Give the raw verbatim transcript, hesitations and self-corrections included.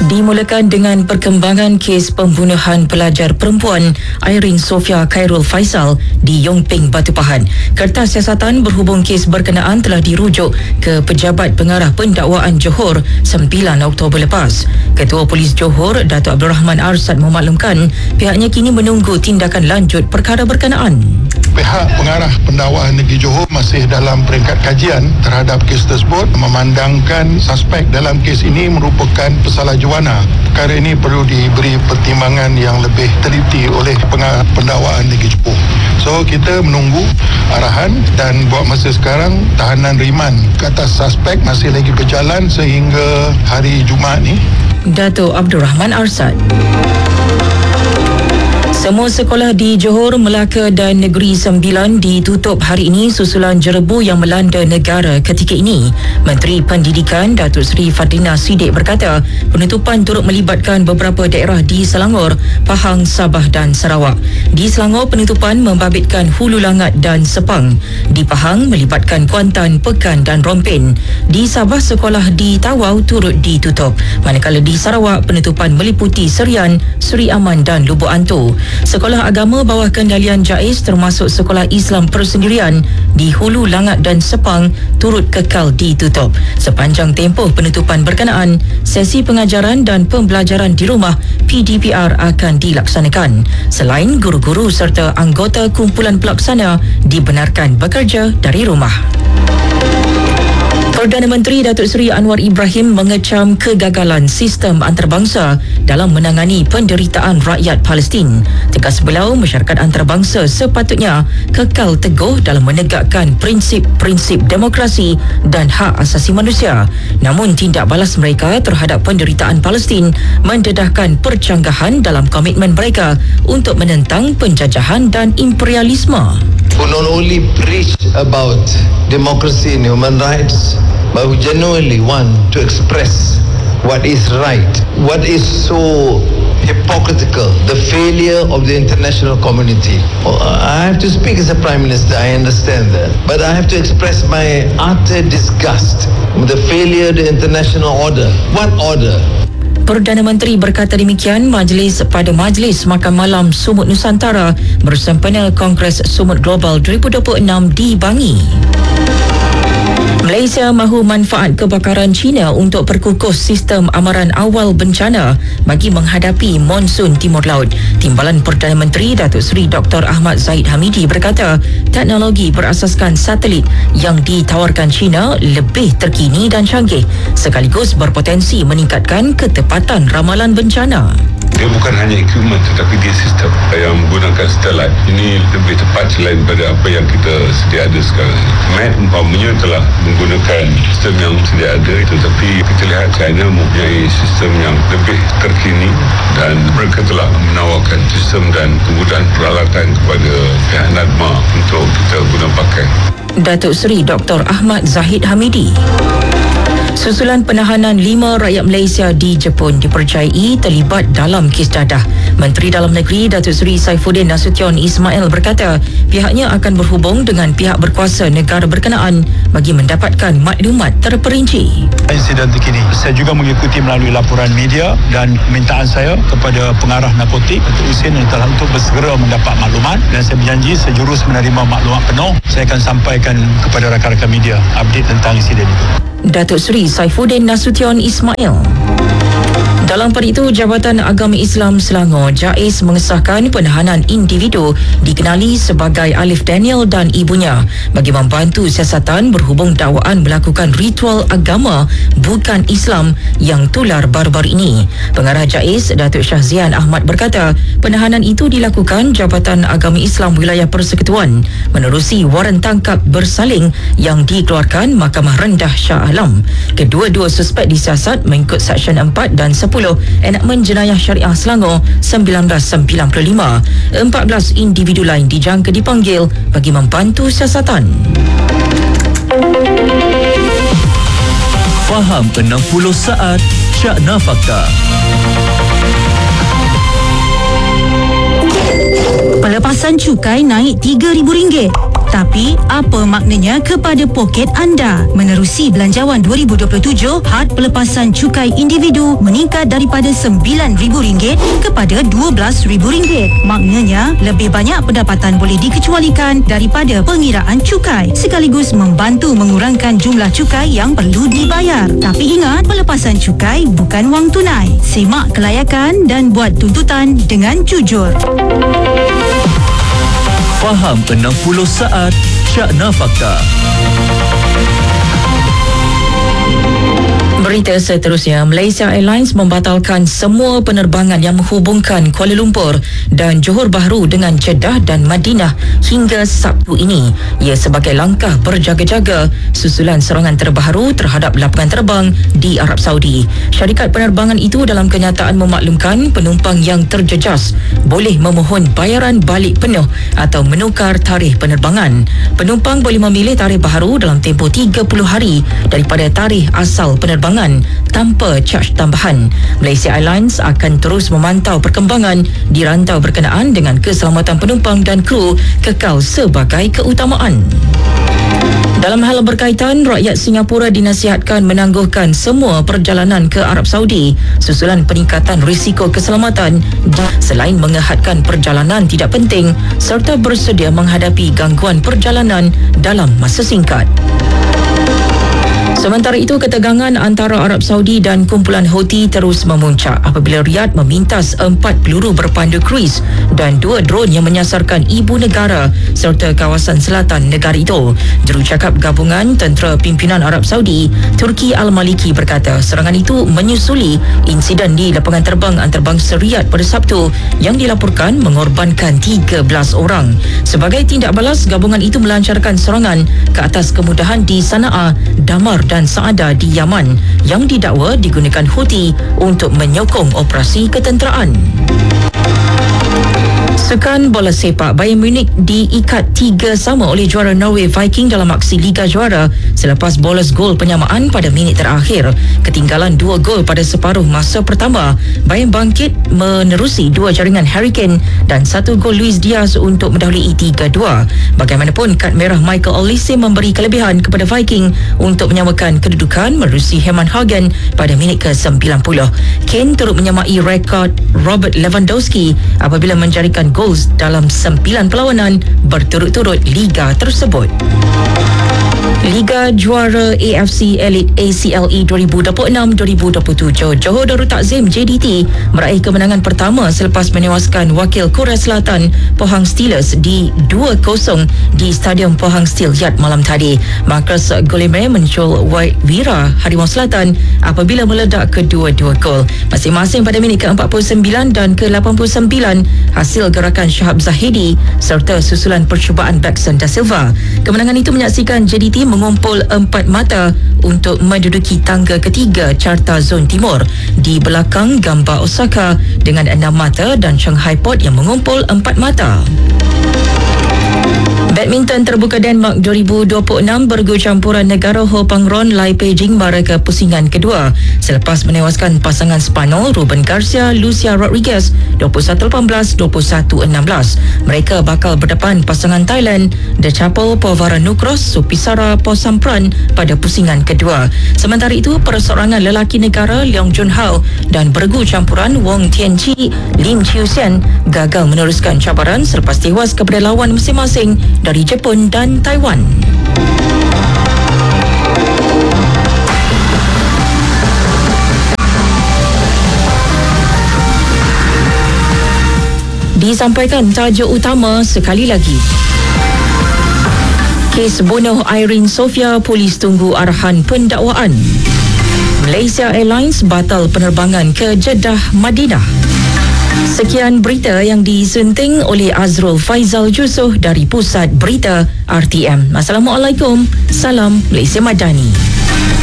Dimulakan dengan perkembangan kes pembunuhan pelajar perempuan Irene Sofia Khairul Faisal di Yongping Batu Pahat. Kertas siasatan berhubung kes berkenaan telah dirujuk ke Pejabat Pengarah Pendakwaan Johor sembilan Oktober lepas. Ketua Polis Johor, Datuk Abdul Rahman Arsad memaklumkan pihaknya kini menunggu tindakan lanjut perkara berkenaan. Pihak Pengarah Pendakwaan Negeri Johor masih dalam peringkat kajian terhadap kes tersebut, memandangkan suspek dalam kes ini merupakan pesalahjuana. Perkara ini perlu diberi pertimbangan yang lebih teliti oleh Pengarah Pendakwaan Negeri Johor. So kita menunggu arahan, dan buat masa sekarang tahanan riman ke atas suspek masih lagi berjalan sehingga hari Jumaat ni. Datuk Abdul Rahman Arsad. Semua sekolah di Johor, Melaka dan Negeri Sembilan ditutup hari ini susulan jerebu yang melanda negara ketika ini. Menteri Pendidikan Datuk Seri Fadlina Siddiq berkata penutupan turut melibatkan beberapa daerah di Selangor, Pahang, Sabah dan Sarawak. Di Selangor, penutupan membabitkan Hulu Langat dan Sepang. Di Pahang, melibatkan Kuantan, Pekan dan Rompin. Di Sabah, sekolah di Tawau turut ditutup. Manakala di Sarawak, penutupan meliputi Serian, Seri Aman dan Lubuk Antu. Sekolah agama bawah kendalian JAIS termasuk sekolah Islam persendirian di Hulu Langat dan Sepang turut kekal ditutup. Sepanjang tempoh penutupan berkenaan, sesi pengajaran dan pembelajaran di rumah P D P R akan dilaksanakan. Selain guru-guru serta anggota kumpulan pelaksana dibenarkan bekerja dari rumah. Perdana Menteri Datuk Seri Anwar Ibrahim mengecam kegagalan sistem antarabangsa dalam menangani penderitaan rakyat Palestin. Tegas beliau, masyarakat antarabangsa sepatutnya kekal teguh dalam menegakkan prinsip-prinsip demokrasi dan hak asasi manusia. Namun tindak balas mereka terhadap penderitaan Palestin mendedahkan percanggahan dalam komitmen mereka untuk menentang penjajahan dan imperialisme. Who not only preach about democracy and human rights, but who genuinely want to express what is right, what is so hypocritical, the failure of the international community. Well, I have to speak as a Prime Minister, I understand that, but I have to express my utter disgust with the failure of the international order. What order? Perdana Menteri berkata demikian majlis pada Majlis Makan Malam Sumut Nusantara bersama panel Kongres Sumut Global dua ribu dua puluh enam di Bangi. Malaysia mahu manfaat kebakaran China untuk perkukuh sistem amaran awal bencana bagi menghadapi monsun Timur Laut. Timbalan Perdana Menteri Datuk Seri Doktor Ahmad Zahid Hamidi berkata teknologi berasaskan satelit yang ditawarkan China lebih terkini dan canggih sekaligus berpotensi meningkatkan ketepatan ramalan bencana. Dia bukan hanya equipment tetapi dia sistem yang menggunakan satelit. Ini lebih tepat selain pada apa yang kita sedia ada sekarang. M A D umpamanya telah menggunakan sistem yang sedia ada, tetapi kita lihat China mempunyai sistem yang lebih terkini dan mereka telah menawarkan sistem dan kemudahan peralatan kepada pihak NADMA untuk kita guna pakai. Datuk Seri Doktor Ahmad Zahid Hamidi. Susulan penahanan lima rakyat Malaysia di Jepun dipercayai terlibat dalam kes dadah. Menteri Dalam Negeri Datuk Seri Saifuddin Nasution Ismail berkata pihaknya akan berhubung dengan pihak berkuasa negara berkenaan bagi mendapatkan maklumat terperinci. Insiden terkini, saya juga mengikuti melalui laporan media dan permintaan saya kepada pengarah narkotik Datuk Husin yang telah untuk bersegera mendapat maklumat, dan saya berjanji sejurus menerima maklumat penuh saya akan sampaikan kepada rakan-rakan media update tentang insiden itu. Datuk Seri Saifuddin Nasution Ismail. Dalam pada itu, Jabatan Agama Islam Selangor JAIS mengesahkan penahanan individu dikenali sebagai Alif Daniel dan ibunya bagi membantu siasatan berhubung dakwaan melakukan ritual agama bukan Islam yang tular baru-baru ini. Pengarah JAIS Datuk Syahzian Ahmad berkata penahanan itu dilakukan Jabatan Agama Islam Wilayah Persekutuan menerusi waran tangkap bersaling yang dikeluarkan Mahkamah Rendah Shah Alam. Kedua-dua suspek disiasat mengikut Seksyen empat dan sepuluh Enakmen Jenayah Syariah Selangor seribu sembilan ratus sembilan puluh lima. empat belas individu lain dijangka dipanggil bagi membantu siasatan. Faham enam puluh saat Syakna Fakta. Pelepasan cukai naik tiga ribu ringgit. Tapi, apa maknanya kepada poket anda? Menerusi Belanjawan dua ribu dua puluh tujuh, had pelepasan cukai individu meningkat daripada sembilan ribu ringgit kepada dua belas ribu ringgit. Maknanya, lebih banyak pendapatan boleh dikecualikan daripada pengiraan cukai, sekaligus membantu mengurangkan jumlah cukai yang perlu dibayar. Tapi ingat, pelepasan cukai bukan wang tunai. Semak kelayakan dan buat tuntutan dengan jujur. Faham enam puluh saat Syakna Fakta. Berita seterusnya, Malaysia Airlines membatalkan semua penerbangan yang menghubungkan Kuala Lumpur dan Johor Bahru dengan Jeddah dan Madinah hingga Sabtu ini. Ia sebagai langkah berjaga-jaga susulan serangan terbaru terhadap lapangan terbang di Arab Saudi. Syarikat penerbangan itu dalam kenyataan memaklumkan penumpang yang terjejas boleh memohon bayaran balik penuh atau menukar tarikh penerbangan. Penumpang boleh memilih tarikh baharu dalam tempoh tiga puluh hari daripada tarikh asal penerbangan tanpa caj tambahan. Malaysia Airlines akan terus memantau perkembangan di rantau berkenaan dengan keselamatan penumpang dan kru kekal sebagai keutamaan. Dalam hal berkaitan, rakyat Singapura dinasihatkan menangguhkan semua perjalanan ke Arab Saudi susulan peningkatan risiko keselamatan selain mengehadkan perjalanan tidak penting serta bersedia menghadapi gangguan perjalanan dalam masa singkat. Sementara itu, ketegangan antara Arab Saudi dan kumpulan Houthi terus memuncak apabila Riyadh memintas empat peluru berpandu kruis dan dua drone yang menyasarkan ibu negara serta kawasan selatan negara itu. Jurucakap Gabungan Tentera Pimpinan Arab Saudi, Turki Al-Maliki berkata serangan itu menyusuli insiden di lapangan terbang antarabangsa Riyadh pada Sabtu yang dilaporkan mengorbankan tiga belas orang. Sebagai tindak balas, gabungan itu melancarkan serangan ke atas kemudahan di Sana'a, Damar dan Saadah di Yaman yang didakwa digunakan Houthi untuk menyokong operasi ketenteraan. Sukan bola sepak, Bayern Munich diikat tiga sama oleh juara Norway Viking dalam aksi Liga Juara selepas bolos gol penyamaan pada minit terakhir. Ketinggalan dua gol pada separuh masa pertama, Bayern bangkit menerusi dua jaringan Harry Kane dan satu gol Luis Diaz untuk mendahului tiga dua. Bagaimanapun, kad merah Michael Olise memberi kelebihan kepada Viking untuk menyamakan kedudukan menerusi Herman Hagen pada minit ke sembilan puluh. Kane turut menyamai rekod Robert Lewandowski apabila menjadikan gol dalam sembilan perlawanan berturut-turut liga tersebut. Liga Juara A F C Elite A C L E dua ribu dua puluh enam dua ribu dua puluh tujuh, Johor Darul Takzim J D T meraih kemenangan pertama selepas menewaskan wakil Korea Selatan Pohang Steelers di dua kosong di Stadium Pohang Steel Yard malam tadi. Marcus Goleme menyusul White Wira Harimau Selatan apabila meledak kedua-dua gol masing-masing pada minit ke empat puluh sembilan dan ke lapan puluh sembilan hasil gerakan Syahab Zahidi serta susulan percubaan Baxter Da Silva. Kemenangan itu menyaksikan J D T mengumpul empat mata untuk menduduki tangga ketiga carta Zon Timur di belakang Gamba Osaka dengan enam mata dan Shanghai Port yang mengumpul empat mata. Badminton terbuka Denmark dua ribu dua puluh enam bergu campuran negara Ho Pangron Lai Peijing mara ke pusingan kedua selepas menewaskan pasangan Spanyol Ruben Garcia Lucia Rodriguez dua puluh satu lapan belas dua puluh satu enam belas. Mereka bakal berdepan pasangan Thailand The Chapel Povaranukross Supisara Posampran pada pusingan kedua. Sementara itu, perseorangan lelaki negara Leong Jun Hao dan bergu campuran Wong Tian Chi Lim Chiu Sian gagal meneruskan cabaran selepas tewas kepada lawan masing-masing dari Jepun dan Taiwan. Disampaikan tajuk utama sekali lagi. Kes bunuh Irene Sofia, polis tunggu arahan pendakwaan. Malaysia Airlines batal penerbangan ke Jeddah, Madinah. Sekian berita yang disunting oleh Azrul Faizal Jusuh dari Pusat Berita R T M. Assalamualaikum. Salam Malaysia Madani.